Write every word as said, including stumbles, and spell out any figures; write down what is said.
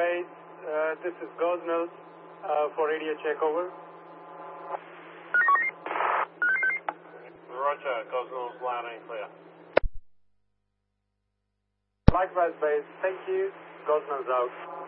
Base, uh, this is Gosnell uh, for radio check, over. Roger, Gosnell's loud and clear. Likewise, Base, thank you. Gosnell's out.